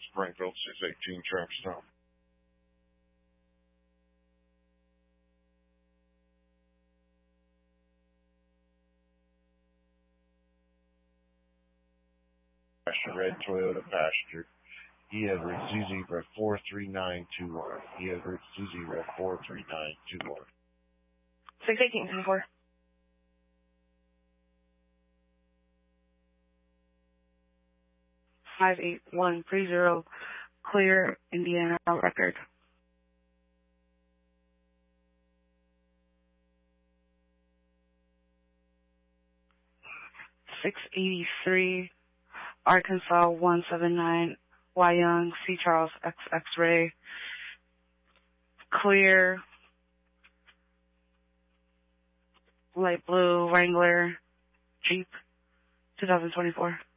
Springfield 618 Trampstone. Red Toyota passenger. He has reached Z0 43921. He has reached Z0 43921. 618-24. 58130, clear, Indiana record. 683, Arkansas 179, Wyong, C. Charles X X-ray, clear, light blue Wrangler Jeep, 2024.